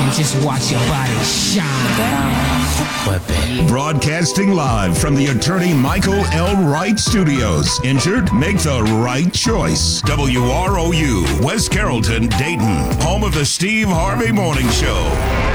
just watch your body shine. Broadcasting live from the attorney Michael L. Wright Studios. Injured? Make the right choice. WROU, West Carrollton, Dayton. Home of the Steve Harvey Morning Show.